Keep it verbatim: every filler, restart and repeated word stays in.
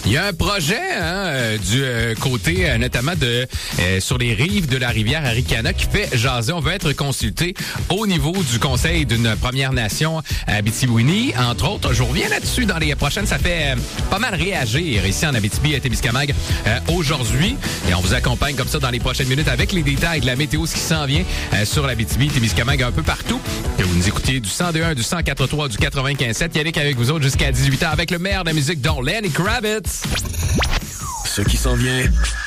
Il y a un projet hein, euh, du euh, côté euh, notamment de euh, sur les rives de la rivière Aricana qui fait jaser. On veut être consulté au niveau du Conseil d'une Première Nation à Abitibi-Winnie. Entre autres, je reviens là-dessus dans les prochaines. Ça fait euh, pas mal réagir ici en Abitibi-Témiscamingue euh, aujourd'hui. Et on vous accompagne comme ça dans les prochaines minutes avec les détails de la météo, ce qui s'en vient euh, sur l'Abitibi-Témiscamingue un peu partout. Et vous nous écoutez du cent deux virgule un, du cent quatre virgule trois, du quatre-vingt-quinze virgule sept. Yannick avec vous autres jusqu'à dix-huit heures avec le maire de la musique dont Lenny Kravitz. Ce qui s'en vient